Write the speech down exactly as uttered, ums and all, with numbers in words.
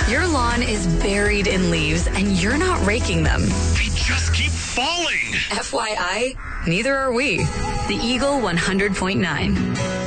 Your lawn is buried in leaves and you're not raking them. They just keep falling. F Y I, neither are we. The Eagle one hundred point nine.